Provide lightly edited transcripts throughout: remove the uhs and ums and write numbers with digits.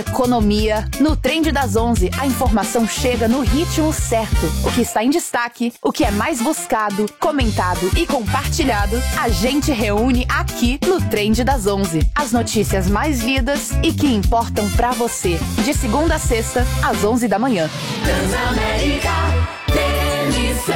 Economia. No Trend das 11, a informação chega no ritmo certo. O que está em destaque, o que é mais buscado, comentado e compartilhado, a gente reúne aqui no Trend das 11. As notícias mais lidas e que importam pra você. De segunda a sexta, às 11 da manhã. Transamérica TNC.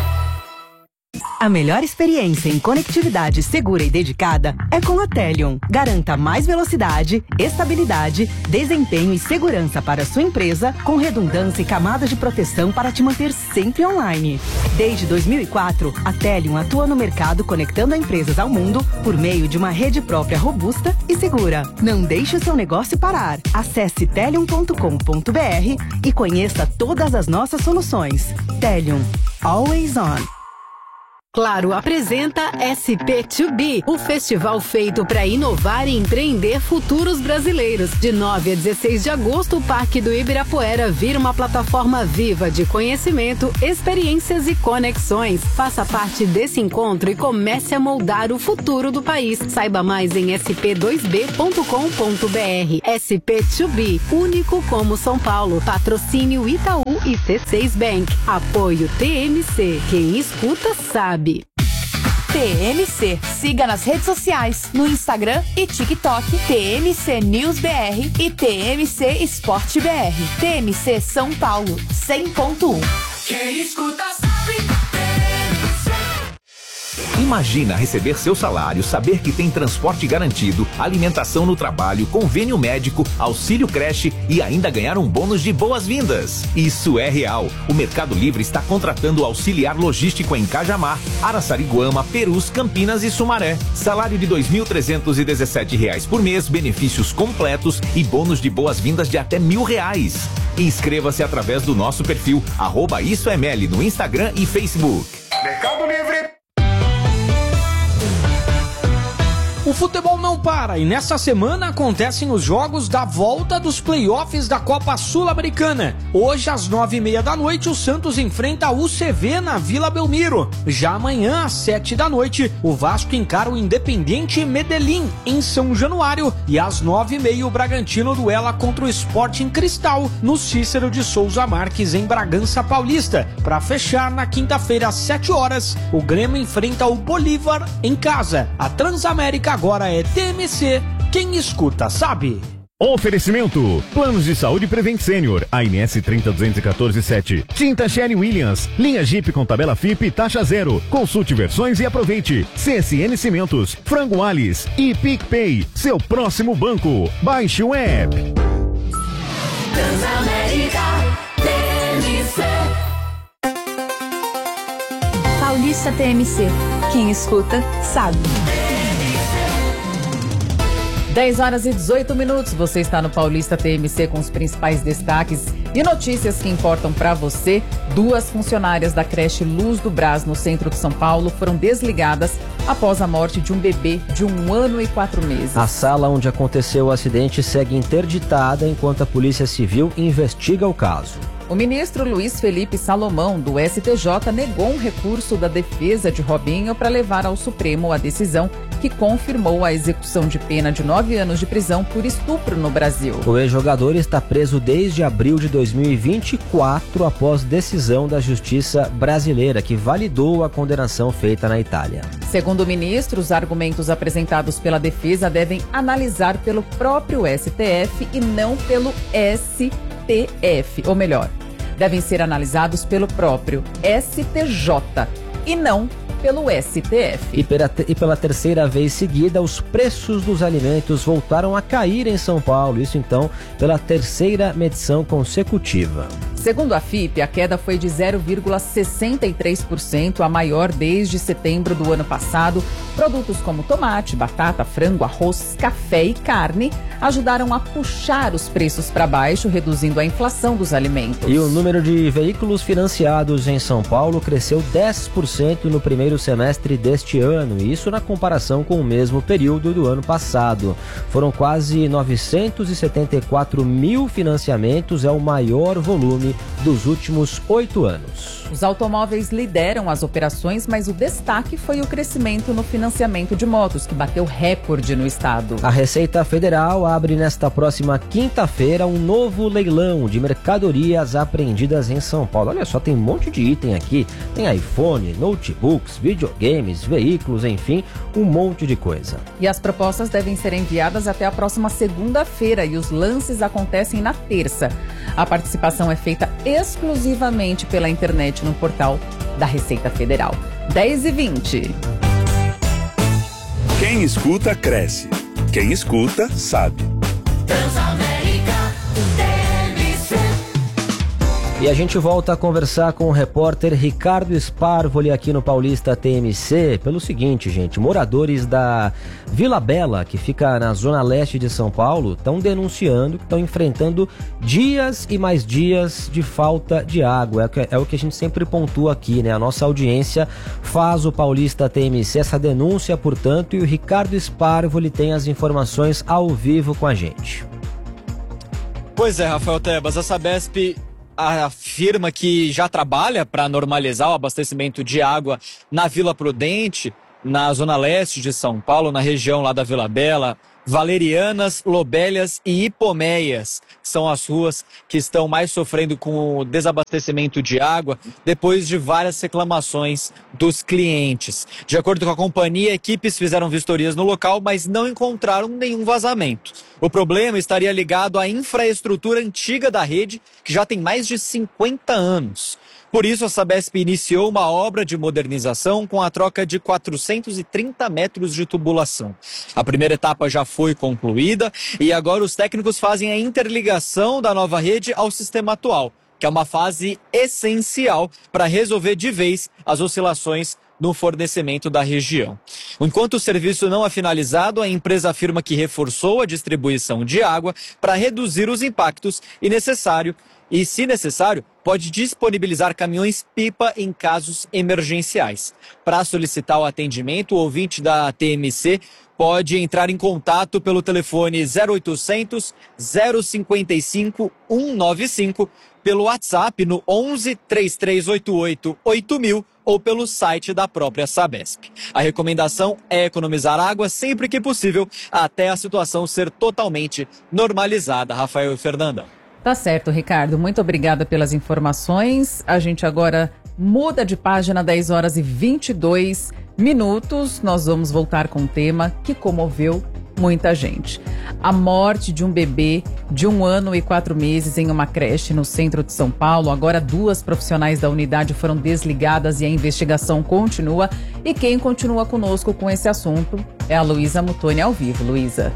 A melhor experiência em conectividade segura e dedicada é com a Telion. Garanta mais velocidade, estabilidade, desempenho e segurança para sua empresa, com redundância e camadas de proteção para te manter sempre online. Desde 2004, a Telion atua no mercado conectando empresas ao mundo por meio de uma rede própria robusta e segura. Não deixe o seu negócio parar. Acesse telion.com.br e conheça todas as nossas soluções. Telion. Always on. Claro apresenta SP2B, o festival feito para inovar e empreender futuros brasileiros. De 9 a 16 de agosto, o Parque do Ibirapuera vira uma plataforma viva de conhecimento, experiências e conexões. Faça parte desse encontro e comece a moldar o futuro do país. Saiba mais em sp2b.com.br. SP2B, único como São Paulo. Patrocínio Itaú e C6 Bank. Apoio TMC. Quem escuta sabe. TMC. Siga nas redes sociais, no Instagram e TikTok, TMC News BR e TMC Esporte BR. TMC São Paulo, 100.1. Quem escuta sabe. Imagina receber seu salário, saber que tem transporte garantido, alimentação no trabalho, convênio médico, auxílio creche e ainda ganhar um bônus de boas-vindas. Isso é real. O Mercado Livre está contratando auxiliar logístico em Cajamar, Araçariguama, Perus, Campinas e Sumaré. Salário de R$ 2.317 por mês, benefícios completos e bônus de boas-vindas de até R$1.000. Inscreva-se através do nosso perfil @IsoEML no Instagram e Facebook. Mercado Livre. O futebol não para e nessa semana acontecem os jogos da volta dos playoffs da Copa Sul-Americana. Hoje, às 9h30 da noite, o Santos enfrenta a UCV na Vila Belmiro. Já amanhã, às 7 da noite, o Vasco encara o Independiente Medellín, em São Januário. E às 9h30, o Bragantino duela contra o Sporting Cristal, no Cícero de Souza Marques, em Bragança Paulista. Para fechar, na quinta-feira, às 7 horas, o Grêmio enfrenta o Bolívar em casa. A Transamérica agora é TMC, quem escuta sabe. Oferecimento: Planos de Saúde Prevent Senior, ANS 302147. Tinta Sherry Williams, linha Jeep com tabela FIP e taxa zero. Consulte versões e aproveite. CSN Cimentos, Frango Alice e PicPay, seu próximo banco. Baixe o app. Transamérica TNC. Paulista TMC. Quem escuta sabe. 10h18. Você está no Paulista TMC com os principais destaques e notícias que importam para você. 2 funcionárias da creche Luz do Brás, no centro de São Paulo, foram desligadas após a morte de um bebê de 1 ano e 4 meses. A sala onde aconteceu o acidente segue interditada enquanto a Polícia Civil investiga o caso. O ministro Luiz Felipe Salomão, do STJ, negou um recurso da defesa de Robinho para levar ao Supremo a decisão que confirmou a execução de pena de 9 anos de prisão por estupro no Brasil. O ex-jogador está preso desde abril de 2024 após decisão da Justiça brasileira, que validou a condenação feita na Itália. Segundo o ministro, os argumentos apresentados pela defesa devem analisar pelo próprio STF e não pelo STF, ou melhor, devem ser analisados pelo próprio STJ e não pelo STF. E pela terceira vez seguida, os preços dos alimentos voltaram a cair em São Paulo, isso então pela terceira medição consecutiva. Segundo a FIPE, a queda foi de 0,63%, a maior desde setembro do ano passado. Produtos como tomate, batata, frango, arroz, café e carne ajudaram a puxar os preços para baixo, reduzindo a inflação dos alimentos. E o número de veículos financiados em São Paulo cresceu 10% no primeiro semestre deste ano, isso na comparação com o mesmo período do ano passado. Foram quase 974 mil financiamentos, é o maior volume aí dos últimos 8 anos. Os automóveis lideram as operações, mas o destaque foi o crescimento no financiamento de motos, que bateu recorde no estado. A Receita Federal abre nesta próxima quinta-feira um novo leilão de mercadorias apreendidas em São Paulo. Olha só, tem um monte de item aqui. Tem iPhone, notebooks, videogames, veículos, enfim, um monte de coisa. E as propostas devem ser enviadas até a próxima segunda-feira e os lances acontecem na terça. A participação é feita exclusivamente pela internet no portal da Receita Federal. 10h20. Quem escuta, cresce. Quem escuta, sabe. Transamérica TMC. E a gente volta a conversar com o repórter Ricardo Sparvoli aqui no Paulista TMC pelo seguinte, gente, moradores da Vila Bela, que fica na zona leste de São Paulo, estão denunciando que estão enfrentando dias e mais dias de falta de água. É o que a gente sempre pontua aqui, né? A nossa audiência faz o Paulista TMC essa denúncia, portanto, e o Ricardo Sparvoli tem as informações ao vivo com a gente. Pois é, Rafael Tebas, a Sabesp afirma que já trabalha para normalizar o abastecimento de água na Vila Prudente, na zona leste de São Paulo, na região lá da Vila Bela. Valerianas, Lobélias e Hipomeias são as ruas que estão mais sofrendo com o desabastecimento de água depois de várias reclamações dos clientes. De acordo com a companhia, equipes fizeram vistorias no local, mas não encontraram nenhum vazamento. O problema estaria ligado à infraestrutura antiga da rede, que já tem mais de 50 anos. Por isso, a Sabesp iniciou uma obra de modernização com a troca de 430 metros de tubulação. A primeira etapa já foi concluída e agora os técnicos fazem a interligação da nova rede ao sistema atual, que é uma fase essencial para resolver de vez as oscilações no fornecimento da região. Enquanto o serviço não é finalizado, a empresa afirma que reforçou a distribuição de água para reduzir os impactos e, se necessário, pode disponibilizar caminhões-pipa em casos emergenciais. Para solicitar o atendimento, o ouvinte da TMC pode entrar em contato pelo telefone 0800 055 195, pelo WhatsApp no 11 3388 8000 ou pelo site da própria Sabesp. A recomendação é economizar água sempre que possível, até a situação ser totalmente normalizada. Rafael e Fernanda. Tá certo, Ricardo. Muito obrigada pelas informações. A gente agora muda de página, 10 horas e 22 minutos. Nós vamos voltar com um tema que comoveu muita gente. A morte de um bebê de 1 ano e 4 meses em uma creche no centro de São Paulo. Agora 2 profissionais da unidade foram desligadas e a investigação continua. E quem continua conosco com esse assunto é a Luísa Mutoni ao vivo. Luísa.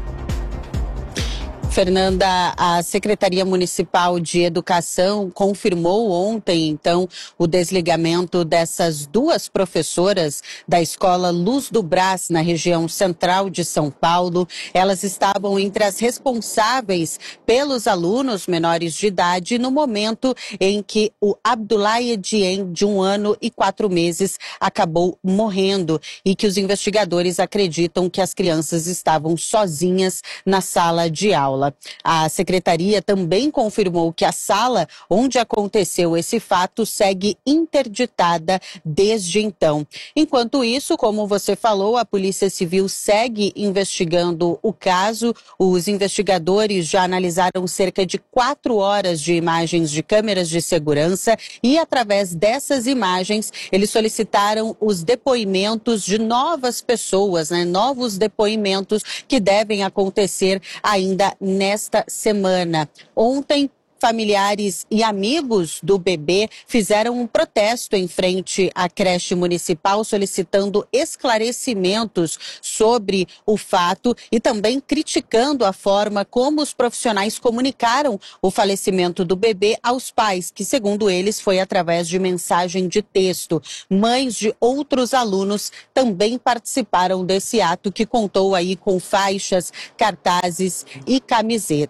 Fernanda, a Secretaria Municipal de Educação confirmou ontem, então, o desligamento dessas 2 professoras da Escola Luz do Brás, na região central de São Paulo. Elas estavam entre as responsáveis pelos alunos menores de idade no momento em que o Abdoulaye Dieng, de 1 ano e 4 meses, acabou morrendo e que os investigadores acreditam que as crianças estavam sozinhas na sala de aula. A secretaria também confirmou que a sala onde aconteceu esse fato segue interditada desde então. Enquanto isso, como você falou, a Polícia Civil segue investigando o caso. Os investigadores já analisaram cerca de 4 horas de imagens de câmeras de segurança e, através dessas imagens, eles solicitaram os depoimentos de novas pessoas, novos depoimentos que devem acontecer ainda nesta semana. Ontem, familiares e amigos do bebê fizeram um protesto em frente à creche municipal solicitando esclarecimentos sobre o fato e também criticando a forma como os profissionais comunicaram o falecimento do bebê aos pais, que, segundo eles, foi através de mensagem de texto. Mães de outros alunos também participaram desse ato, que contou aí com faixas, cartazes e camisetas.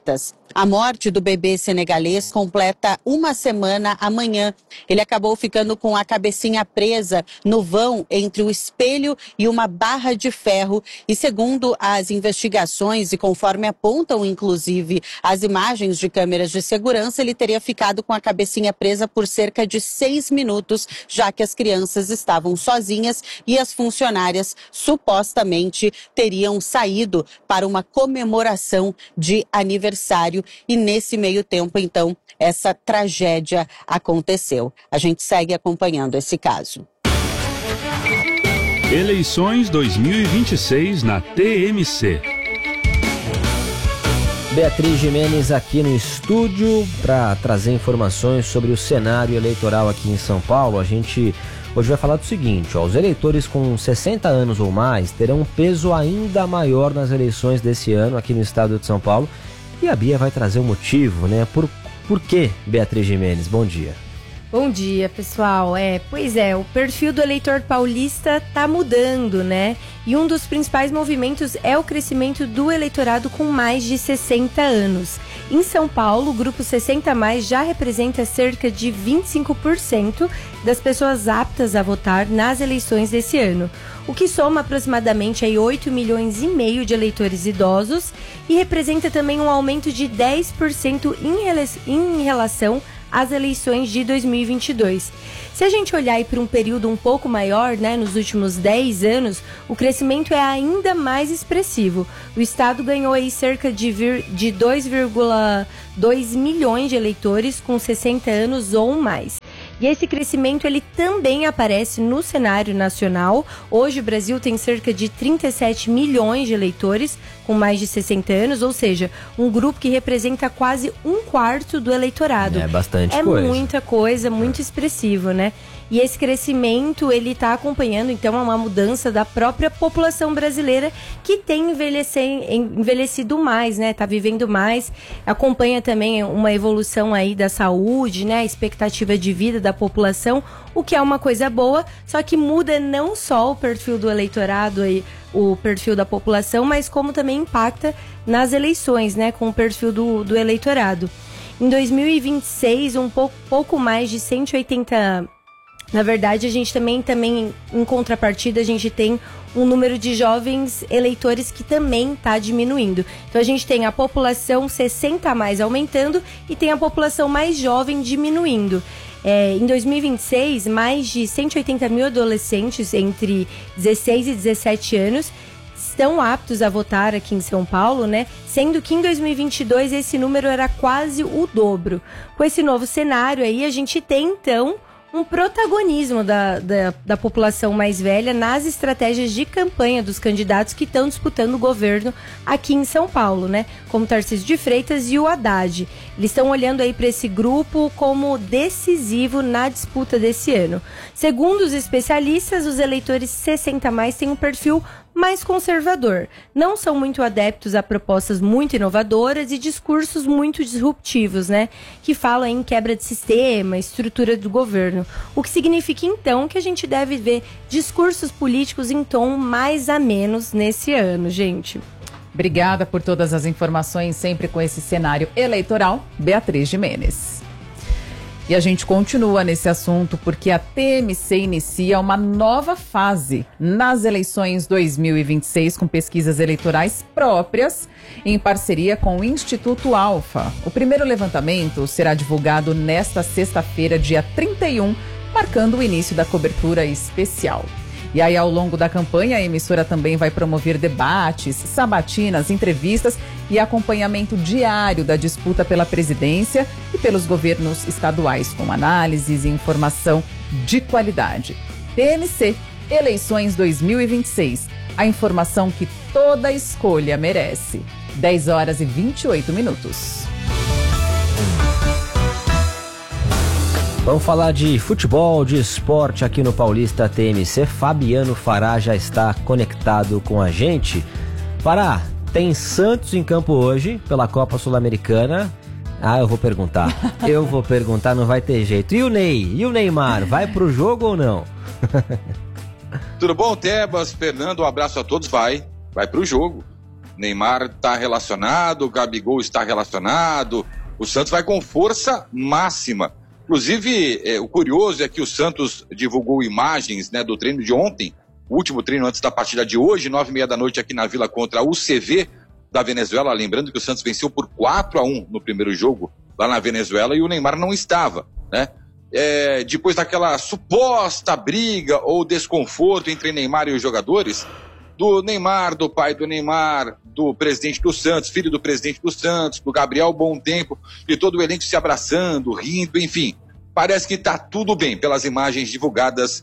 A morte do bebê senegalês completa uma semana amanhã. Ele acabou ficando com a cabecinha presa no vão entre o espelho e uma barra de ferro. E segundo as investigações, e conforme apontam inclusive as imagens de câmeras de segurança, ele teria ficado com a cabecinha presa por cerca de 6 minutos, já que as crianças estavam sozinhas e as funcionárias supostamente teriam saído para uma comemoração de aniversário. E nesse meio tempo, então, essa tragédia aconteceu. A gente segue acompanhando esse caso. Eleições 2026 na TMC. Beatriz Jimenez aqui no estúdio para trazer informações sobre o cenário eleitoral aqui em São Paulo. A gente hoje vai falar do seguinte, os eleitores com 60 anos ou mais terão um peso ainda maior nas eleições desse ano aqui no estado de São Paulo. E a Bia vai trazer o motivo, né? Por que, Beatriz Jimenez? Bom dia. Bom dia, pessoal. Pois é, o perfil do eleitor paulista tá mudando, né? E um dos principais movimentos é o crescimento do eleitorado com mais de 60 anos. Em São Paulo, o grupo 60+, já representa cerca de 25% das pessoas aptas a votar nas eleições desse ano, o que soma aproximadamente 8,5 milhões de eleitores idosos e representa também um aumento de 10% em relação às eleições de 2022. Se a gente olhar para um período um pouco maior, né, nos últimos 10 anos, o crescimento é ainda mais expressivo. O estado ganhou aí cerca de 2,2 milhões de eleitores com 60 anos ou mais. E esse crescimento ele também aparece no cenário nacional. Hoje o Brasil tem cerca de 37 milhões de eleitores com mais de 60 anos, ou seja, um grupo que representa quase 1/4 do eleitorado. É bastante coisa. É muita coisa, muito expressivo, né? E esse crescimento, ele está acompanhando, então, uma mudança da própria população brasileira que tem envelhecido mais, né? Está vivendo mais. Acompanha também uma evolução aí da saúde, né? A expectativa de vida da população, o que é uma coisa boa, só que muda não só o perfil do eleitorado e o perfil da população, mas como também impacta nas eleições, né? Com o perfil do eleitorado. Em 2026, pouco mais de 180... Na verdade, a gente também em contrapartida, a gente tem um número de jovens eleitores que também está diminuindo. Então, a gente tem a população 60+ aumentando e tem a população mais jovem diminuindo. Em 2026, mais de 180 mil adolescentes entre 16 e 17 anos estão aptos a votar aqui em São Paulo, né? Sendo que em 2022 esse número era quase o dobro. Com esse novo cenário aí, a gente tem, então, um protagonismo da população mais velha nas estratégias de campanha dos candidatos que estão disputando o governo aqui em São Paulo, né? Como Tarcísio de Freitas e o Haddad. Eles estão olhando aí para esse grupo como decisivo na disputa desse ano. Segundo os especialistas, os eleitores 60+ têm um perfil mais conservador. Não são muito adeptos a propostas muito inovadoras e discursos muito disruptivos, né? Que falam em quebra de sistema, estrutura do governo. O que significa, então, que a gente deve ver discursos políticos em tom mais amenos nesse ano, gente. Obrigada por todas as informações, sempre com esse cenário eleitoral, Beatriz Jimenez. E a gente continua nesse assunto porque a TMC inicia uma nova fase nas eleições 2026 com pesquisas eleitorais próprias em parceria com o Instituto Alfa. O primeiro levantamento será divulgado nesta sexta-feira, dia 31, marcando o início da cobertura especial. E aí, ao longo da campanha, a emissora também vai promover debates, sabatinas, entrevistas e acompanhamento diário da disputa pela presidência e pelos governos estaduais, com análises e informação de qualidade. TMC, Eleições 2026. A informação que toda escolha merece. 10h28. Vamos falar de futebol, de esporte aqui no Paulista TMC. Fabiano Fará já está conectado com a gente. Fará, tem Santos em campo hoje pela Copa Sul-Americana. Eu vou perguntar, não vai ter jeito. E o Ney? E o Neymar? Vai pro jogo ou não? Tudo bom, Tebas, Fernando? Um abraço a todos. Vai pro jogo. Neymar está relacionado, o Gabigol está relacionado, o Santos vai com força máxima. Inclusive, o curioso é que o Santos divulgou imagens, né, do treino de ontem, o último treino antes da partida de hoje, 9h30 da noite aqui na Vila contra o UCV da Venezuela. Lembrando que o Santos venceu por 4-1 no primeiro jogo lá na Venezuela e o Neymar não estava, né? Depois daquela suposta briga ou desconforto entre Neymar e os jogadores, do Neymar, do pai do Neymar, do presidente do Santos, filho do presidente do Santos, do Gabriel Bom Tempo, e todo o elenco se abraçando, rindo, enfim. Parece que está tudo bem pelas imagens divulgadas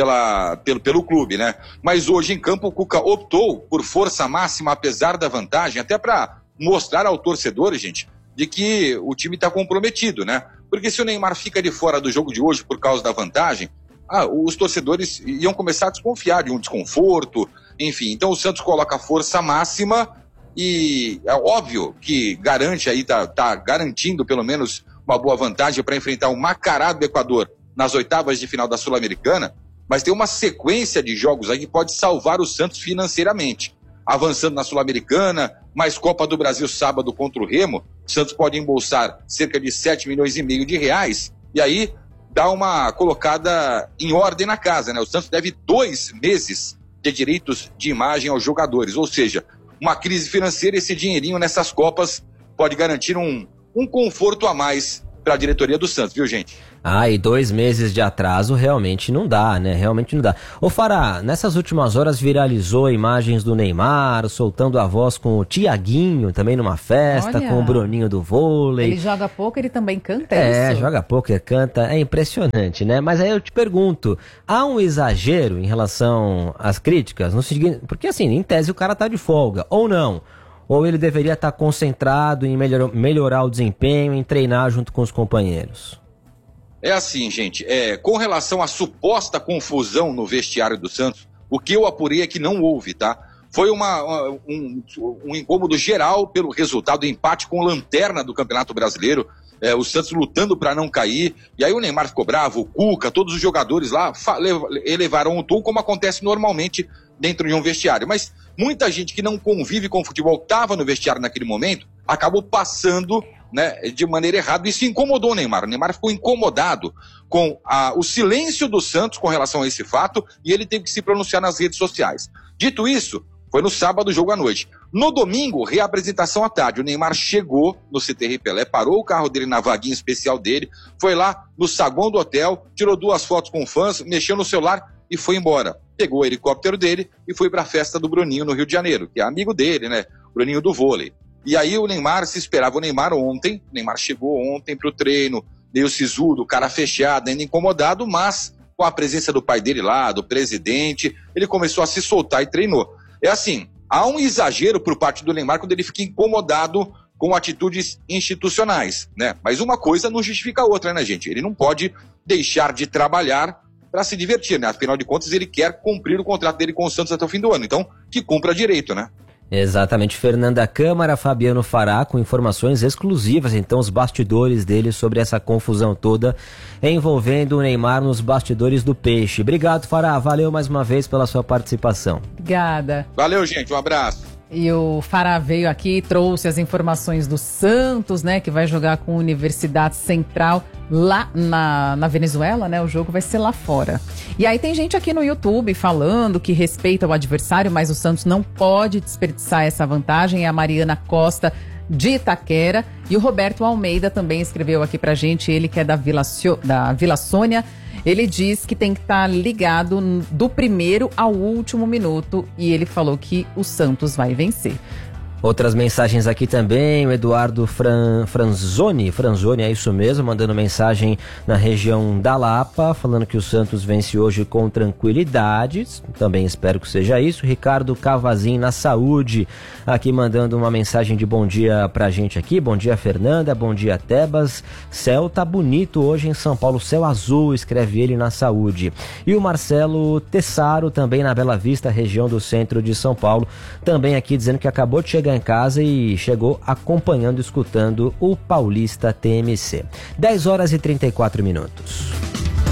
pelo clube, né? Mas hoje em campo o Cuca optou por força máxima, apesar da vantagem, até para mostrar ao torcedor, gente, de que o time está comprometido, né? Porque se o Neymar fica de fora do jogo de hoje por causa da vantagem, os torcedores iam começar a desconfiar de um desconforto, enfim. Então o Santos coloca a força máxima e é óbvio que garante aí, tá garantindo pelo menos uma boa vantagem para enfrentar o Macará do Equador nas oitavas de final da Sul-Americana, mas tem uma sequência de jogos aí que pode salvar o Santos financeiramente. Avançando na Sul-Americana, mais Copa do Brasil sábado contra o Remo, o Santos pode embolsar cerca de 7,5 milhões de reais, e aí dá uma colocada em ordem na casa, né? O Santos deve 2 meses de direitos de imagem aos jogadores, ou seja, uma crise financeira, esse dinheirinho nessas Copas pode garantir um conforto a mais para a diretoria do Santos, viu, gente? E 2 meses de atraso realmente não dá, né? Realmente não dá. Ô Fará, nessas últimas horas viralizou imagens do Neymar soltando a voz com o Tiaguinho, também numa festa, com o Bruninho do vôlei. Ele joga pouco, ele também canta, isso? Joga pouco, canta, é impressionante, né? Mas aí eu te pergunto, há um exagero em relação às críticas? Porque assim, em tese o cara tá de folga, ou não? Ou ele deveria estar concentrado em melhorar o desempenho, em treinar junto com os companheiros? É assim, gente, com relação à suposta confusão no vestiário do Santos, o que eu apurei é que não houve, tá? Foi um incômodo geral pelo resultado do empate com lanterna do Campeonato Brasileiro, o Santos lutando para não cair, e aí o Neymar ficou bravo, o Cuca, todos os jogadores lá elevaram o tom, como acontece normalmente dentro de um vestiário. Mas muita gente que não convive com o futebol, estava no vestiário naquele momento, acabou passando, né, de maneira errada. Isso incomodou o Neymar. O Neymar ficou incomodado com o silêncio do Santos com relação a esse fato e ele teve que se pronunciar nas redes sociais. Dito isso, foi no sábado, jogo à noite. No domingo, reapresentação à tarde. O Neymar chegou no CT Pelé, parou o carro dele na vaguinha especial dele, foi lá no saguão do hotel, tirou 2 fotos com fãs, mexeu no celular e foi embora. Pegou o helicóptero dele e foi para a festa do Bruninho no Rio de Janeiro, que é amigo dele, né? Bruninho do vôlei. E aí o Neymar, se esperava o Neymar ontem, o Neymar chegou ontem pro treino, meio sisudo, cara fechado, ainda incomodado, mas com a presença do pai dele lá, do presidente, ele começou a se soltar e treinou. É assim, há um exagero por parte do Neymar quando ele fica incomodado com atitudes institucionais, né? Mas uma coisa não justifica a outra, né, gente? Ele não pode deixar de trabalhar para se divertir, né? Afinal de contas, ele quer cumprir o contrato dele com o Santos até o fim do ano. Então, que cumpra direito, né? Exatamente. Fernanda Câmara, Fabiano Fará, com informações exclusivas, então, os bastidores dele sobre essa confusão toda envolvendo o Neymar nos bastidores do Peixe. Obrigado, Fará. Valeu mais uma vez pela sua participação. Obrigada. Valeu, gente. Um abraço. E o Fará veio aqui e trouxe as informações do Santos, né, que vai jogar com a Universidade Central lá na Venezuela, né, o jogo vai ser lá fora. E aí tem gente aqui no YouTube falando que respeita o adversário, mas o Santos não pode desperdiçar essa vantagem. É a Mariana Costa de Itaquera e o Roberto Almeida também escreveu aqui pra gente, ele que é da Vila Sônia. Ele diz que tem que estar ligado do primeiro ao último minuto e ele falou que o Santos vai vencer. Outras mensagens aqui também, o Eduardo Franzoni, é isso mesmo, mandando mensagem na região da Lapa, falando que o Santos vence hoje com tranquilidade, também espero que seja isso. Ricardo Cavazin na saúde, aqui mandando uma mensagem de bom dia pra gente aqui, bom dia Fernanda, bom dia Tebas, céu tá bonito hoje em São Paulo, céu azul, escreve ele na saúde. E o Marcelo Tessaro, também na Bela Vista, região do centro de São Paulo, também aqui dizendo que acabou de chegar em casa e chegou acompanhando, escutando o Paulista TMC. 10 horas e 34 minutos.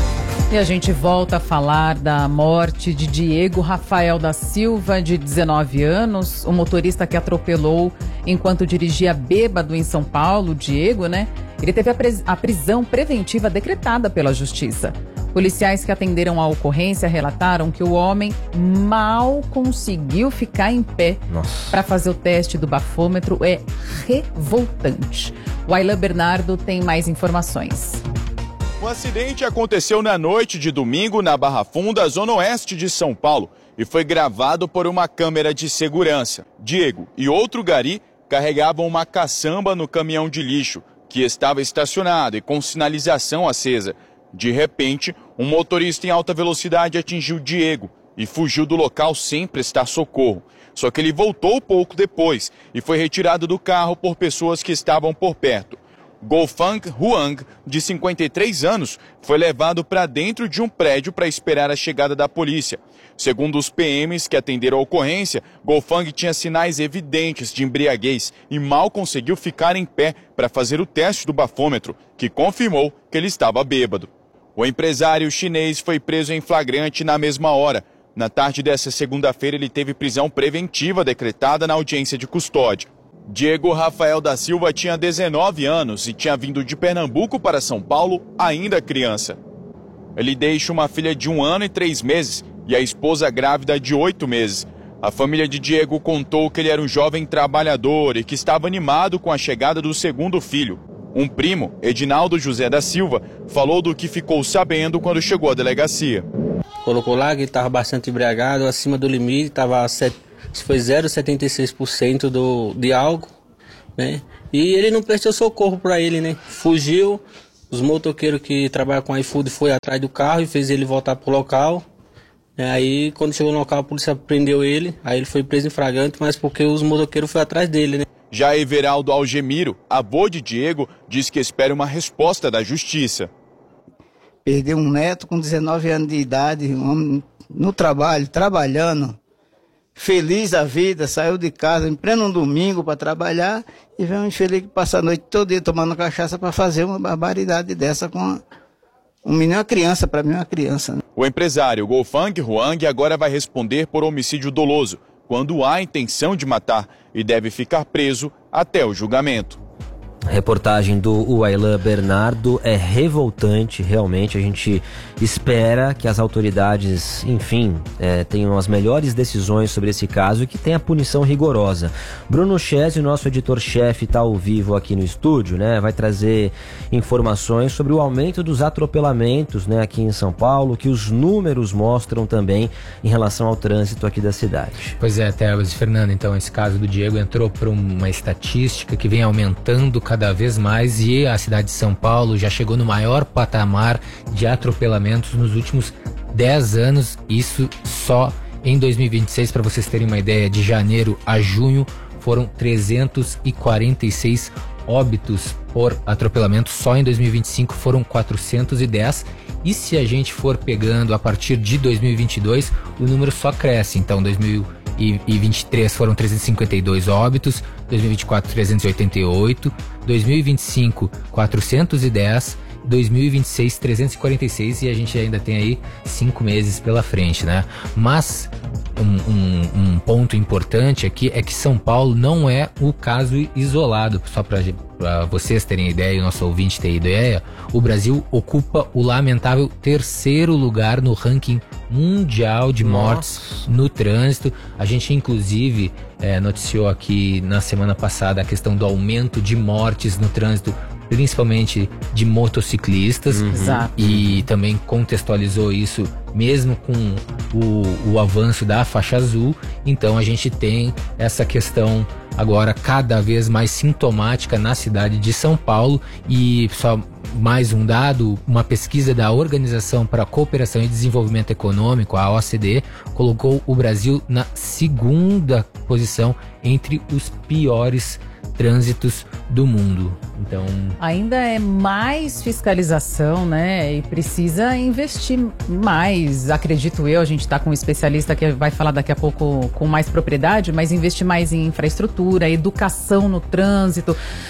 E a gente volta a falar da morte de Diego Rafael da Silva, de 19 anos, o motorista que atropelou enquanto dirigia bêbado em São Paulo. Diego, né? Ele teve a prisão preventiva decretada pela Justiça. Policiais que atenderam a ocorrência relataram que o homem mal conseguiu ficar em pé para fazer o teste do bafômetro. É revoltante. O Aylan Bernardo tem mais informações. O acidente aconteceu na noite de domingo na Barra Funda, zona oeste de São Paulo, e foi gravado por uma câmera de segurança. Diego e outro gari carregavam uma caçamba no caminhão de lixo, que estava estacionado e com sinalização acesa. De repente, um motorista em alta velocidade atingiu Diego e fugiu do local sem prestar socorro. Só que ele voltou pouco depois e foi retirado do carro por pessoas que estavam por perto. Golfang Huang, de 53 anos, foi levado para dentro de um prédio para esperar a chegada da polícia. Segundo os PMs que atenderam a ocorrência, Golfang tinha sinais evidentes de embriaguez e mal conseguiu ficar em pé para fazer o teste do bafômetro, que confirmou que ele estava bêbado. O empresário chinês foi preso em flagrante na mesma hora. Na tarde dessa segunda-feira, ele teve prisão preventiva decretada na audiência de custódia. Diego Rafael da Silva tinha 19 anos e tinha vindo de Pernambuco para São Paulo ainda criança. Ele deixa uma filha de 1 ano e 3 meses e a esposa grávida de 8 meses. A família de Diego contou que ele era um jovem trabalhador e que estava animado com a chegada do segundo filho. Um primo, Edinaldo José da Silva, falou do que ficou sabendo quando chegou à delegacia. Colocou lá que ele estava bastante embriagado, acima do limite, estava foi 0,76% de álcool, né? E ele não prestou socorro para ele, né? Fugiu, os motoqueiros que trabalham com iFood foi atrás do carro e fez ele voltar pro local. Aí quando chegou no local a polícia prendeu ele, aí ele foi preso em flagrante, mas porque os motoqueiros foram atrás dele, né? Já Everaldo Algemiro, avô de Diego, diz que espera uma resposta da justiça. Perdeu um neto com 19 anos de idade, um homem no trabalho, trabalhando, feliz da vida, saiu de casa em pleno domingo para trabalhar e veio um infeliz que passa a noite todo dia tomando cachaça para fazer uma barbaridade dessa com um menino, uma criança, para mim uma criança. Né? O empresário Golfang Huang agora vai responder por homicídio doloso, quando há intenção de matar, e deve ficar preso até o julgamento. A reportagem do Aylan Bernardo é revoltante, realmente. A gente espera que as autoridades, enfim, tenham as melhores decisões sobre esse caso e que tenha punição rigorosa. Bruno Chesi, nosso editor-chefe, está ao vivo aqui no estúdio, né? Vai trazer informações sobre o aumento dos atropelamentos, né, aqui em São Paulo, que os números mostram também em relação ao trânsito aqui da cidade. Pois é, Tebas e Fernando, então esse caso do Diego entrou para uma estatística que vem aumentando cada vez mais e a cidade de São Paulo já chegou no maior patamar de atropelamentos nos últimos 10 anos, isso só em 2026, para vocês terem uma ideia, de janeiro a junho foram 346 óbitos por atropelamento, só em 2025 foram 410, e se a gente for pegando a partir de 2022, o número só cresce. Então 2023 foram 352 óbitos, 2024 388, 2025 410, 2026 346, e a gente ainda tem aí 5 meses pela frente, né? Mas um ponto importante aqui é que São Paulo não é o caso isolado. Só para vocês terem ideia e o nosso ouvinte ter ideia, o Brasil ocupa o lamentável 3º lugar no ranking mundial de mortes no trânsito. A gente inclusive noticiou aqui na semana passada a questão do aumento de mortes no trânsito, principalmente de motociclistas. Exato. E também contextualizou isso mesmo com o avanço da faixa azul. Então a gente tem essa questão agora cada vez mais sintomática na cidade de São Paulo. E só mais um dado, uma pesquisa da Organização para a Cooperação e Desenvolvimento Econômico, a OCDE, colocou o Brasil na 2ª posição entre os piores trânsitos do mundo. Então, ainda é mais fiscalização, né? E precisa investir mais, acredito eu. A gente está com um especialista que vai falar daqui a pouco com mais propriedade, mas investir mais em infraestrutura, educação no trânsito.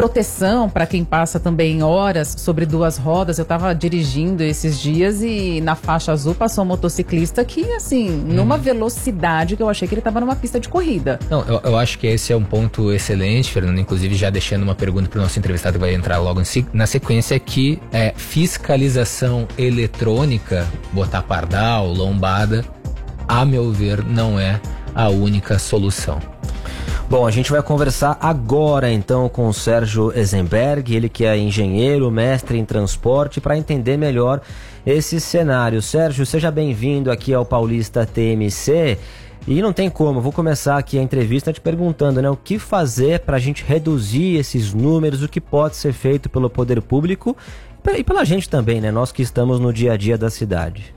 proteção para quem passa também horas sobre duas rodas. Eu estava dirigindo esses dias e na faixa azul passou um motociclista que, assim, numa velocidade que eu achei que ele estava numa pista de corrida. Não, eu acho que esse é um ponto excelente, Fernando, inclusive já deixando uma pergunta para o nosso entrevistado que vai entrar logo na sequência, que é fiscalização eletrônica, botar pardal, lombada, a meu ver, não é a única solução. Bom, a gente vai conversar agora então com o Sérgio Eisenberg, ele que é engenheiro, mestre em transporte, para entender melhor esse cenário. Sérgio, seja bem-vindo aqui ao Paulista TMC. E não tem como, vou começar aqui a entrevista te perguntando, né, o que fazer para a gente reduzir esses números, o que pode ser feito pelo poder público e pela gente também, né, nós que estamos no dia a dia da cidade.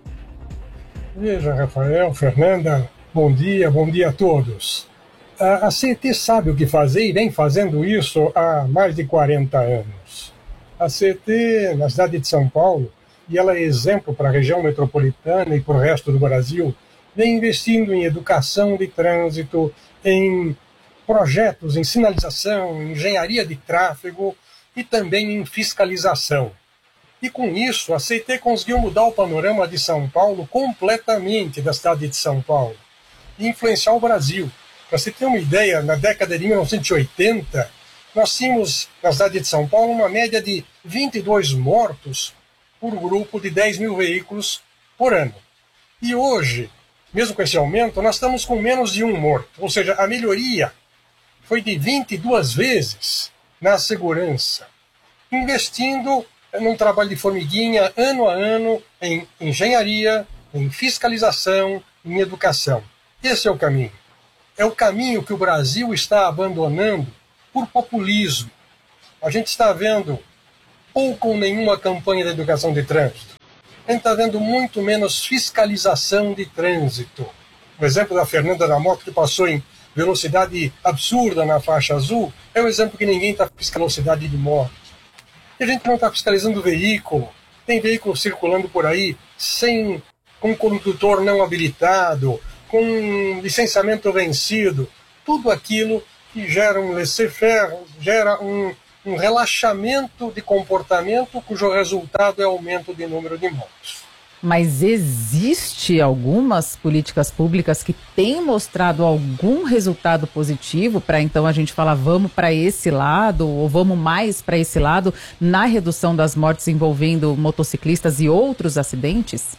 Veja, Rafael, Fernanda, bom dia a todos. A CET sabe o que fazer e vem fazendo isso há mais de 40 anos. A CET, na cidade de São Paulo, e ela é exemplo para a região metropolitana e para o resto do Brasil, vem investindo em educação de trânsito, em projetos, em sinalização, em engenharia de tráfego e também em fiscalização. E com isso, a CET conseguiu mudar o panorama de São Paulo completamente da cidade de São Paulo e influenciar o Brasil. Para você ter uma ideia, na década de 1980, nós tínhamos na cidade de São Paulo uma média de 22 mortos por grupo de 10 mil veículos por ano. E hoje, mesmo com esse aumento, nós estamos com menos de 1 morto. Ou seja, a melhoria foi de 22 vezes na segurança, investindo num trabalho de formiguinha, ano a ano, em engenharia, em fiscalização, em educação. Esse é o caminho. É o caminho que o Brasil está abandonando por populismo. A gente está vendo pouco ou nenhuma campanha de educação de trânsito. A gente está vendo muito menos fiscalização de trânsito. O exemplo da Fernanda da moto que passou em velocidade absurda na faixa azul é um exemplo que ninguém está fiscalizando velocidade de moto. E a gente não está fiscalizando o veículo. Tem veículo circulando por aí com condutor não habilitado, com licenciamento vencido, tudo aquilo que gera um laissez-faire, gera um relaxamento de comportamento cujo resultado é aumento de número de mortes. Mas existe algumas políticas públicas que têm mostrado algum resultado positivo para então a gente falar vamos para esse lado ou vamos mais para esse lado na redução das mortes envolvendo motociclistas e outros acidentes?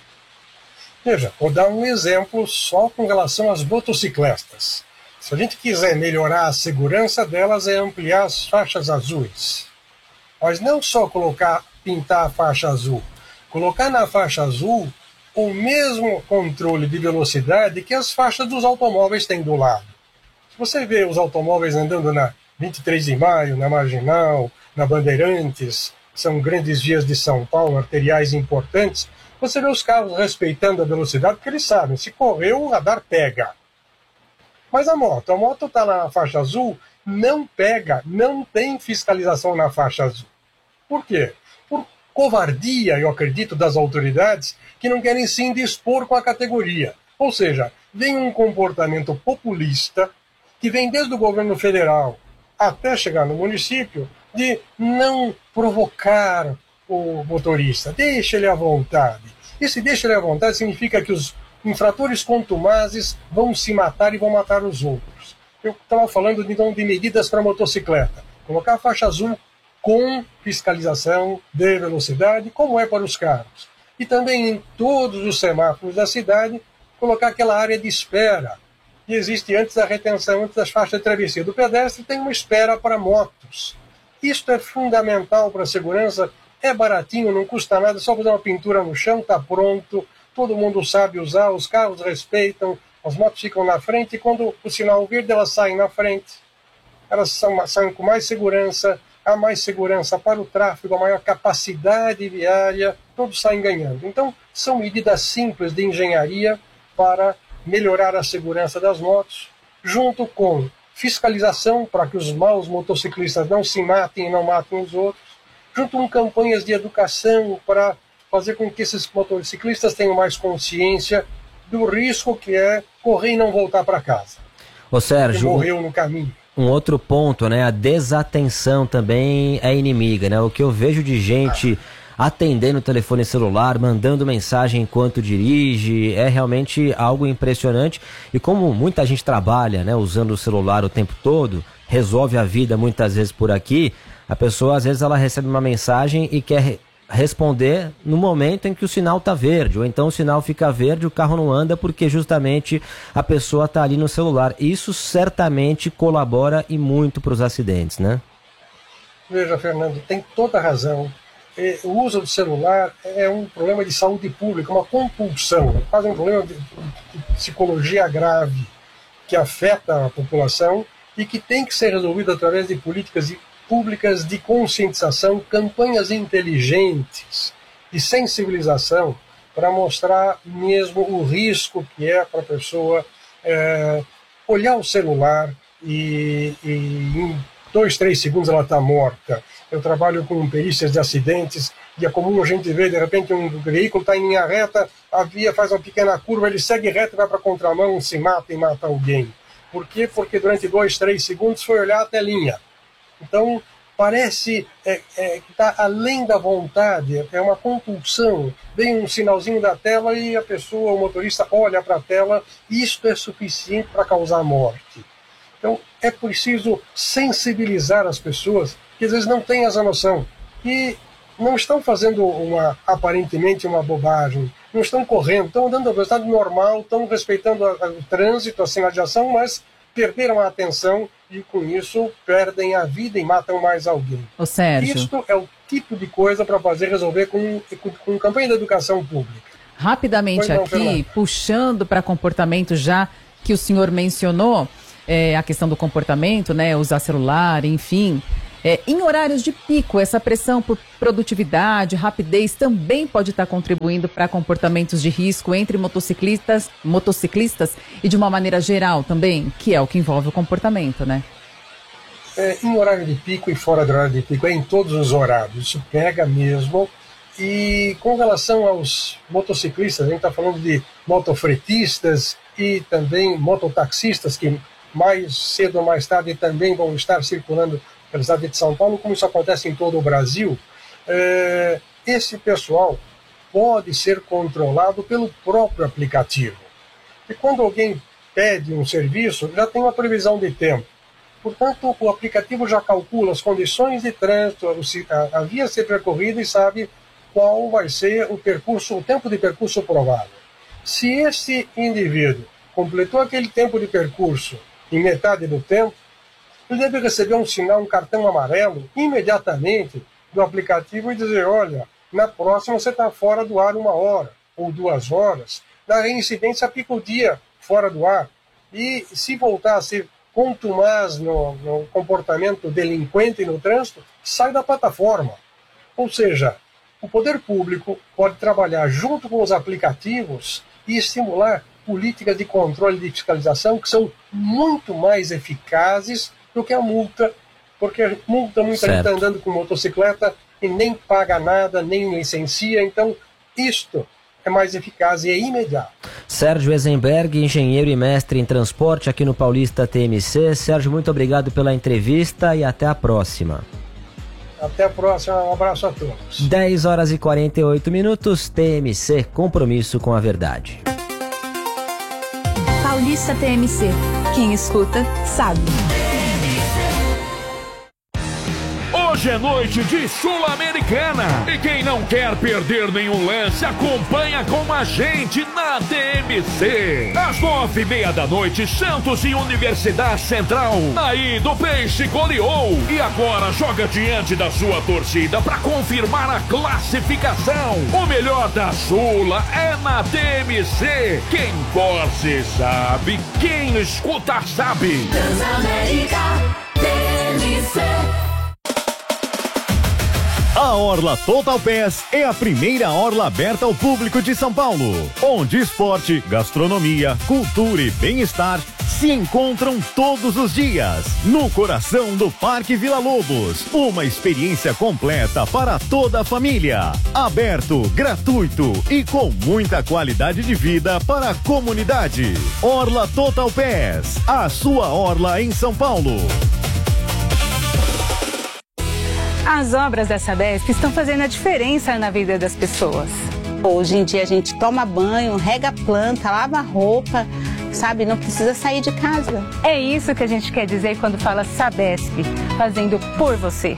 Veja, vou dar um exemplo só com relação às motocicletas. Se a gente quiser melhorar a segurança delas, é ampliar as faixas azuis. Mas não só pintar a faixa azul, colocar na faixa azul o mesmo controle de velocidade que as faixas dos automóveis têm do lado. Se você vê os automóveis andando na 23 de Maio, na Marginal, na Bandeirantes, que são grandes vias de São Paulo, arteriais importantes, você vê os carros respeitando a velocidade, porque eles sabem, se correr o radar pega. Mas a moto está na faixa azul, não pega, não tem fiscalização na faixa azul. Por quê? Por covardia, eu acredito, das autoridades que não querem se indispor com a categoria. Ou seja, vem um comportamento populista que vem desde o governo federal até chegar no município de não provocar o motorista, deixa ele à vontade. E se deixa ele à vontade significa que os infratores contumazes vão se matar e vão matar os outros. Eu estava falando de medidas para motocicleta. Colocar a faixa azul com fiscalização de velocidade, como é para os carros. E também em todos os semáforos da cidade, colocar aquela área de espera que existe antes da retenção, antes das faixas de travessia do pedestre, tem uma espera para motos. Isto é fundamental para a segurança, é baratinho, não custa nada, só fazer uma pintura no chão, está pronto, todo mundo sabe usar, os carros respeitam, as motos ficam na frente e quando o sinal verde elas saem na frente. Elas saem com mais segurança, há mais segurança para o tráfego, a maior capacidade viária, todos saem ganhando. Então, são medidas simples de engenharia para melhorar a segurança das motos, junto com fiscalização para que os maus motociclistas não se matem e não matem os outros, junto com campanhas de educação para fazer com que esses motociclistas tenham mais consciência do risco que é correr e não voltar para casa. Ô Sérgio, morreu no caminho. Um outro ponto, né? A desatenção também é inimiga, né? O que eu vejo de gente atendendo o telefone celular, mandando mensagem enquanto dirige, é realmente algo impressionante. E como muita gente trabalha, né, usando o celular o tempo todo, resolve a vida muitas vezes por aqui, a pessoa às vezes ela recebe uma mensagem e quer responder no momento em que o sinal está verde, ou então o sinal fica verde, o carro não anda porque justamente a pessoa está ali no celular. Isso certamente colabora e muito para os acidentes, né? Veja, Fernando, tem toda a razão. O uso do celular é um problema de saúde pública, uma compulsão, é quase um problema de psicologia grave que afeta a população e que tem que ser resolvido através de políticas públicas de conscientização, campanhas inteligentes de sensibilização para mostrar mesmo o risco que é para a pessoa olhar o celular e em 2, 3 segundos ela está morta. Eu trabalho com perícias de acidentes e é comum a gente ver, de repente, um veículo está em linha reta, a via faz uma pequena curva, ele segue reto e vai para a contramão, se mata e mata alguém. Por quê? Porque durante 2, 3 segundos foi olhar a telinha. Então, parece que está além da vontade, é uma compulsão. Vem um sinalzinho da tela e a pessoa, o motorista, olha para a tela, e isso é suficiente para causar morte. Então, é preciso sensibilizar as pessoas que às vezes não têm essa noção e não estão fazendo aparentemente uma bobagem, não estão correndo, estão andando a velocidade normal, estão respeitando o trânsito, a sinalização, mas perderam a atenção e com isso perdem a vida e matam mais alguém. Ô, Sérgio. Isto é o tipo de coisa para resolver com campanha de educação pública. Rapidamente aqui, Fernando, puxando para comportamento já que o senhor mencionou, a questão do comportamento, né, usar celular, enfim. Em horários de pico, essa pressão por produtividade, rapidez também pode estar contribuindo para comportamentos de risco entre motociclistas e de uma maneira geral também, que é o que envolve o comportamento, né? Em horário de pico e fora do horário de pico, em todos os horários, isso pega mesmo. E com relação aos motociclistas, a gente está falando de motofretistas e também mototaxistas que mais cedo ou mais tarde também vão estar circulando pela cidade de São Paulo, como isso acontece em todo o Brasil. Esse pessoal pode ser controlado pelo próprio aplicativo. E quando alguém pede um serviço, já tem uma previsão de tempo. Portanto, o aplicativo já calcula as condições de trânsito, a via a ser percorrida e sabe qual vai ser o tempo de percurso provável. Se esse indivíduo completou aquele tempo de percurso em metade do tempo, ele deve receber um sinal, um cartão amarelo, imediatamente do aplicativo e dizer, olha, na próxima você está fora do ar 1 hora ou 2 horas. Na reincidência, aplica o dia fora do ar. E se voltar a ser contumaz no comportamento delinquente no trânsito, sai da plataforma. Ou seja, o poder público pode trabalhar junto com os aplicativos e estimular políticas de controle e de fiscalização que são muito mais eficazes do que a multa, porque a multa muita gente está andando com motocicleta e nem paga nada, nem licencia, então isto é mais eficaz e é imediato. Sérgio Eisenberg, engenheiro e mestre em transporte aqui no Paulista TMC. Sérgio, muito obrigado pela entrevista e até a próxima. Até a próxima, um abraço a todos. 10 horas e 48 minutos, TMC, compromisso com a verdade. Paulista TMC, quem escuta sabe. Hoje é noite de Sul-Americana e quem não quer perder nenhum lance acompanha com a gente na TMC. Às 9:30 da noite, Santos e Universidade Central. Aí do Peixe goleou e agora joga diante da sua torcida para confirmar a classificação. O melhor da Sula é na TMC. Quem torce sabe, quem escuta sabe. Transamérica TMC. A Orla Total Pass é a primeira orla aberta ao público de São Paulo, onde esporte, gastronomia, cultura e bem-estar se encontram todos os dias no coração do Parque Vila Lobos. Uma experiência completa para toda a família. Aberto, gratuito e com muita qualidade de vida para a comunidade. Orla Total Pass, a sua orla em São Paulo. As obras da Sabesp estão fazendo a diferença na vida das pessoas. Hoje em dia a gente toma banho, rega a planta, lava a roupa, sabe? Não precisa sair de casa. É isso que a gente quer dizer quando fala Sabesp, fazendo por você.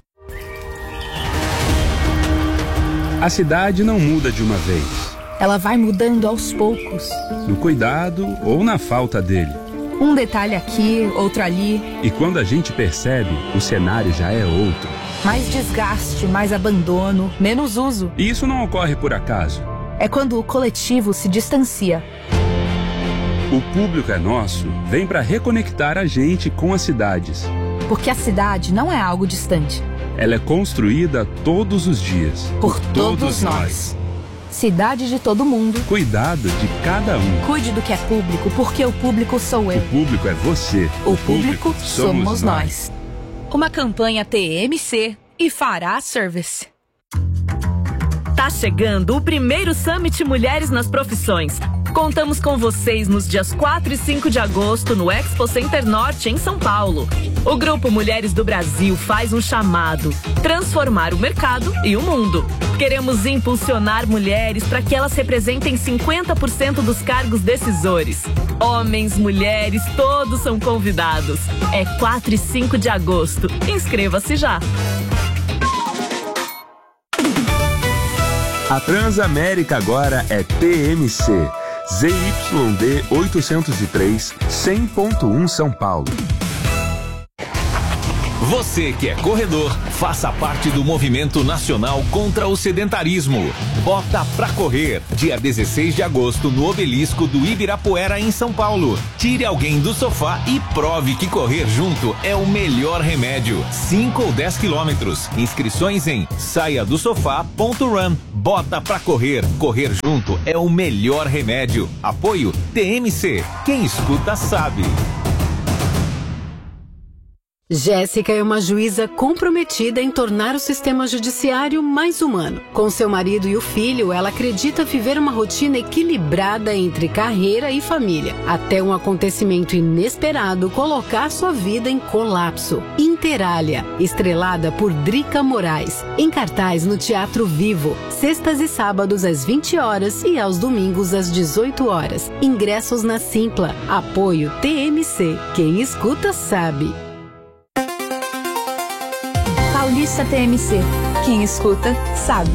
A cidade não muda de uma vez. Ela vai mudando aos poucos. No cuidado ou na falta dele. Um detalhe aqui, outro ali. E quando a gente percebe, o cenário já é outro. Mais desgaste, mais abandono, menos uso. E isso não ocorre por acaso. É quando o coletivo se distancia. O Público é Nosso vem para reconectar a gente com as cidades. Porque a cidade não é algo distante. Ela é construída todos os dias. Por todos nós. Cidade de todo mundo. Cuidado de cada um. Cuide do que é público, porque o público sou eu. O público é você. O público somos nós. Uma campanha TMC e Fará Service. Tá chegando o primeiro Summit Mulheres nas Profissões. Contamos com vocês nos dias 4 e 5 de agosto no Expo Center Norte, em São Paulo. O Grupo Mulheres do Brasil faz um chamado: transformar o mercado e o mundo. Queremos impulsionar mulheres para que elas representem 50% dos cargos decisores. Homens, mulheres, todos são convidados. É 4 e 5 de agosto. Inscreva-se já. A Transamérica agora é TMC. ZYD 803, 100.1 São Paulo. Você que é corredor, faça parte do movimento nacional contra o sedentarismo. Bota pra correr, dia 16 de agosto no Obelisco do Ibirapuera, em São Paulo. Tire alguém do sofá e prove que correr junto é o melhor remédio. 5 ou 10 quilômetros. Inscrições em saiadosofá.run. Bota pra correr. Correr junto é o melhor remédio. Apoio TMC. Quem escuta sabe. Jéssica é uma juíza comprometida em tornar o sistema judiciário mais humano. Com seu marido e o filho, ela acredita viver uma rotina equilibrada entre carreira e família, até um acontecimento inesperado colocar sua vida em colapso. Interália, estrelada por Drica Moraes, em cartaz no Teatro Vivo, sextas e sábados às 20 horas e aos domingos às 18 horas. Ingressos na Simpla. Apoio TMC. Quem escuta sabe. Paulista TMC. Quem escuta, sabe.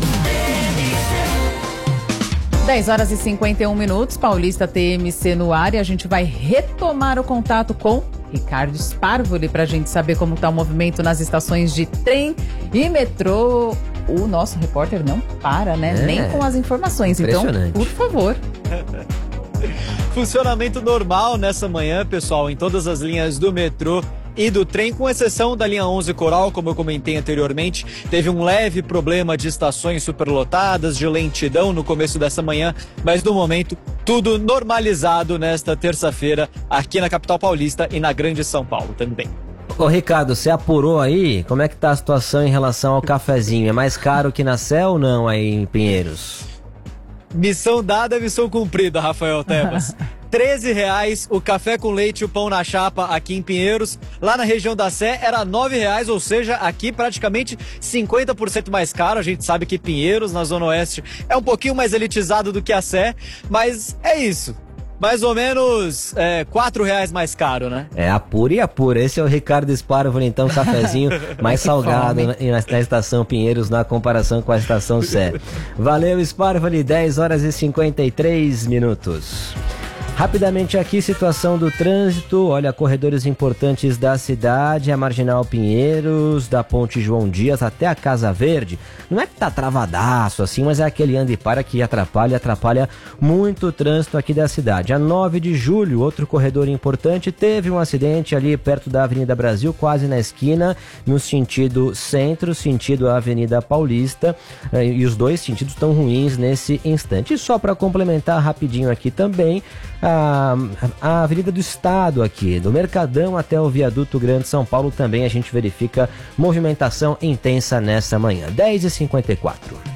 10 horas e 51 minutos, Paulista TMC no ar, e a gente vai retomar o contato com Ricardo Sparvoli para a gente saber como está o movimento nas estações de trem e metrô. O nosso repórter não para, né? Nem com as informações. Então, por favor. Funcionamento normal nessa manhã, pessoal, em todas as linhas do metrô e do trem, com exceção da linha 11 Coral, como eu comentei anteriormente. Teve um leve problema de estações superlotadas, de lentidão no começo dessa manhã, mas no momento tudo normalizado nesta terça-feira aqui na capital paulista e na Grande São Paulo também. Ô Ricardo, você apurou aí? Como é que tá a situação em relação ao cafezinho? É mais caro que na Sé ou não aí em Pinheiros? Missão dada, missão cumprida, Rafael Tebas. R$13 o café com leite e o pão na chapa aqui em Pinheiros. Lá na região da Sé era R$9, ou seja, aqui praticamente 50% mais caro. A gente sabe que Pinheiros, na Zona Oeste, é um pouquinho mais elitizado do que a Sé, mas é isso. Mais ou menos R$4 mais caro, né? Apura e apura. Esse é o Ricardo Sparvoli, então, cafezinho mais salgado na estação Pinheiros, na comparação com a estação Sé. Valeu, Sparvoli, 10 horas e 53 minutos. Rapidamente aqui, situação do trânsito. Olha, corredores importantes da cidade, a Marginal Pinheiros, da Ponte João Dias até a Casa Verde. Não é que tá travadaço assim, mas é aquele anda e para que atrapalha muito o trânsito aqui da cidade. A 9 de julho, outro corredor importante, teve um acidente ali perto da Avenida Brasil, quase na esquina, no sentido centro, sentido Avenida Paulista, e os dois sentidos estão ruins nesse instante. E só para complementar rapidinho aqui também, a Avenida do Estado aqui, do Mercadão até o Viaduto Grande São Paulo, também a gente verifica movimentação intensa nessa manhã. 10h54.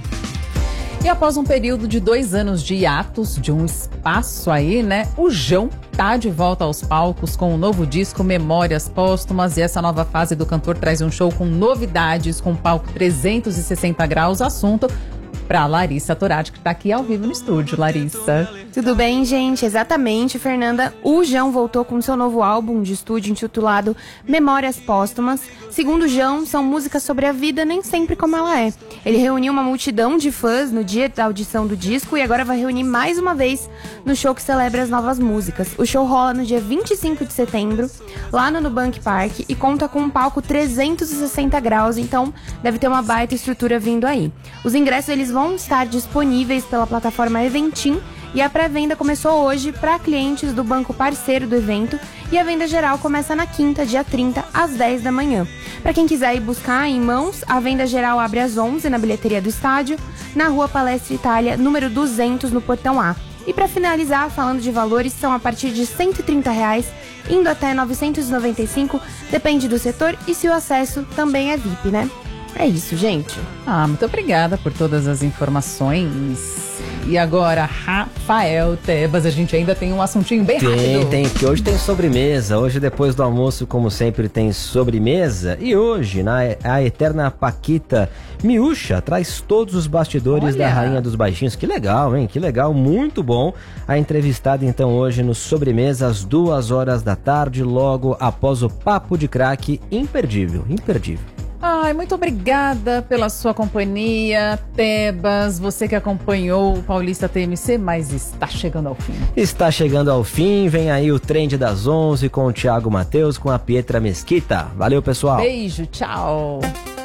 E após um período de 2 anos de hiatos, de um espaço aí, né? O João tá de volta aos palcos com o novo disco Memórias Póstumas, e essa nova fase do cantor traz um show com novidades, com palco 360 graus, assunto para Larissa Torati, que tá aqui ao vivo no estúdio. Larissa. Tudo bem, gente? Exatamente, Fernanda. O João voltou com seu novo álbum de estúdio intitulado Memórias Póstumas. Segundo o João, são músicas sobre a vida nem sempre como ela é. Ele reuniu uma multidão de fãs no dia da audição do disco e agora vai reunir mais uma vez no show que celebra as novas músicas. O show rola no dia 25 de setembro, lá no Nubank Park, e conta com um palco 360 graus, então deve ter uma baita estrutura vindo aí. Os ingressos eles vão estar disponíveis pela plataforma Eventim, e a pré-venda começou hoje para clientes do banco parceiro do evento, e a venda geral começa na quinta, dia 30, às 10 da manhã. Para quem quiser ir buscar em mãos, a venda geral abre às 11 na bilheteria do estádio, na Rua Palestra Itália, número 200, no Portão A. E para finalizar, falando de valores, são a partir de R$ 130, indo até R$ 995, depende do setor e se o acesso também é VIP, né? É isso, gente. Muito obrigada por todas as informações. E agora, Rafael Tebas, a gente ainda tem um assuntinho bem rápido. Tem, porque hoje tem sobremesa. Hoje, depois do almoço, como sempre, tem sobremesa. E hoje, a eterna Paquita Miúcha traz todos os bastidores da Rainha dos Baixinhos. Que legal, hein? Que legal, muito bom. A entrevistada, então, hoje no Sobremesa, às 2h da tarde, logo após o Papo de Craque. Imperdível, imperdível. Muito obrigada pela sua companhia, Tebas, você que acompanhou o Paulista TMC, mas está chegando ao fim. Está chegando ao fim, vem aí o Trend das 11 com o Thiago Matheus, com a Pietra Mesquita. Valeu, pessoal. Beijo, tchau.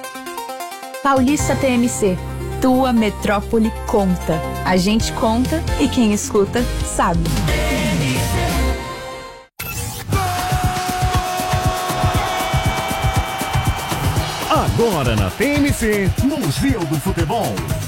Paulista TMC, tua metrópole conta. A gente conta e quem escuta sabe. Agora na TMC, Museu do Futebol.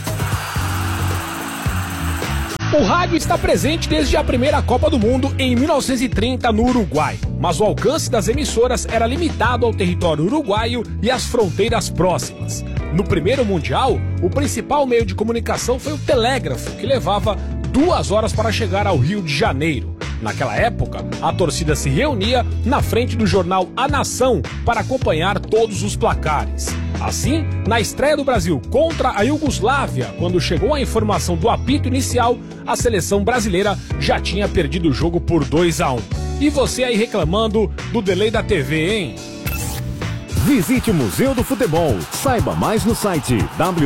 O rádio está presente desde a primeira Copa do Mundo em 1930 no Uruguai, mas o alcance das emissoras era limitado ao território uruguaio e às fronteiras próximas. No primeiro Mundial, o principal meio de comunicação foi o telégrafo, que levava 2 horas para chegar ao Rio de Janeiro. Naquela época, a torcida se reunia na frente do jornal A Nação para acompanhar todos os placares. Assim, na estreia do Brasil contra a Iugoslávia, quando chegou a informação do apito inicial, a seleção brasileira já tinha perdido o jogo por 2-1. E você aí reclamando do delay da TV, hein? Visite o Museu do Futebol. Saiba mais no site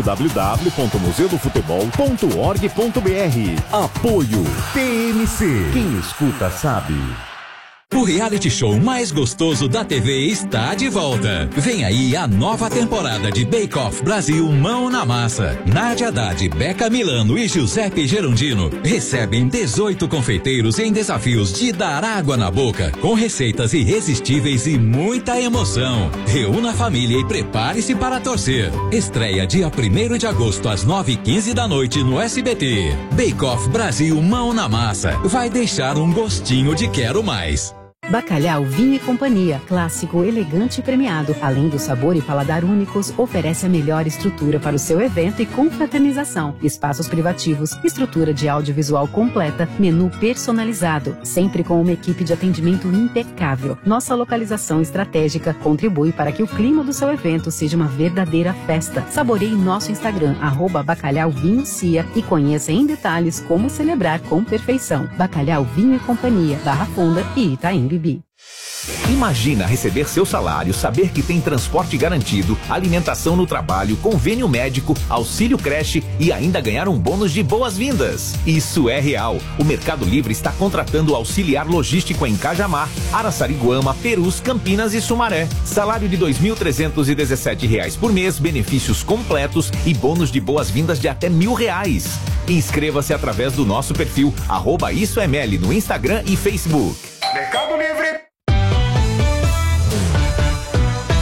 www.museudofutebol.org.br. Apoio TMC. Quem escuta sabe. O reality show mais gostoso da TV está de volta. Vem aí a nova temporada de Bake Off Brasil Mão na Massa. Nádia Haddad, Beca Milano e Giuseppe Gerondino recebem 18 confeiteiros em desafios de dar água na boca, com receitas irresistíveis e muita emoção. Reúna a família e prepare-se para torcer. Estreia dia 1º de agosto às 9h15 da noite no SBT. Bake Off Brasil Mão na Massa. Vai deixar um gostinho de quero mais. Bacalhau Vinho e Companhia, clássico, elegante e premiado. Além do sabor e paladar únicos, oferece a melhor estrutura para o seu evento e confraternização. Espaços privativos, estrutura de audiovisual completa, menu personalizado, sempre com uma equipe de atendimento impecável. Nossa localização estratégica contribui para que o clima do seu evento seja uma verdadeira festa. Saboreie nosso Instagram, @bacalhauvinhocia, e conheça em detalhes como celebrar com perfeição. Bacalhau Vinho e Companhia, Barra Funda e Itaim Bibi. Imagina receber seu salário, saber que tem transporte garantido, alimentação no trabalho, convênio médico, auxílio creche e ainda ganhar um bônus de boas-vindas. Isso é real. O Mercado Livre está contratando auxiliar logístico em Cajamar, Araçariguama, Perus, Campinas e Sumaré. Salário de R$ 2.317 por mês, benefícios completos e bônus de boas-vindas de até R$ 1.000. Inscreva-se através do nosso perfil @IsoML no Instagram e Facebook. Mercado Livre.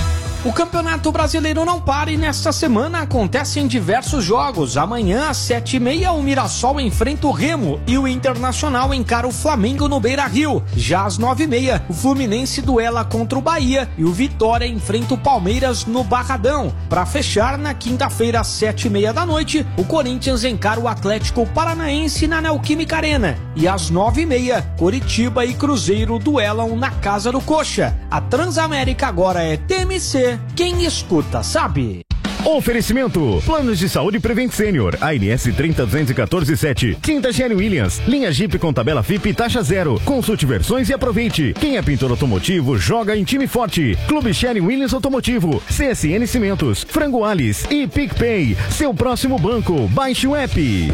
O Campeonato Brasileiro não para e nesta semana acontecem diversos jogos. Amanhã, às 7h30, o Mirassol enfrenta o Remo e o Internacional encara o Flamengo no Beira-Rio. Já às 9h30, o Fluminense duela contra o Bahia e o Vitória enfrenta o Palmeiras no Barradão. Para fechar, na quinta-feira, às 7h30 da noite, o Corinthians encara o Atlético Paranaense na Neoquímica Arena. E às 9h30, Coritiba e Cruzeiro duelam na Casa do Coxa. A Transamérica agora é TMC. Quem escuta, sabe? Oferecimento: Planos de Saúde Prevent Senior, ANS 302147, Tinta Sherwin Williams, linha Jeep com tabela FIP e taxa zero. Consulte versões e aproveite. Quem é pintor automotivo, joga em time forte. Clube Sherwin Williams Automotivo, CSN Cimentos, Frango Alice e PicPay. Seu próximo banco, baixe o app.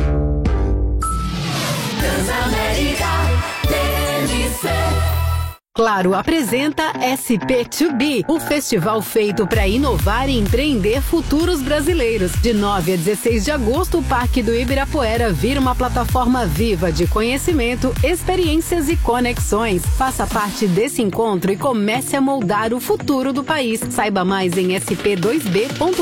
Transamérica TMC. Claro apresenta SP2B, o festival feito para inovar e empreender futuros brasileiros. De 9 a 16 de agosto, o Parque do Ibirapuera vira uma plataforma viva de conhecimento, experiências e conexões. Faça parte desse encontro e comece a moldar o futuro do país. Saiba mais em sp2b.com.br.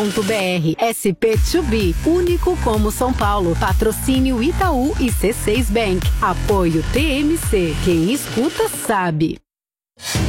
SP2B, único como São Paulo. Patrocínio Itaú e C6 Bank. Apoio TMC. Quem escuta sabe.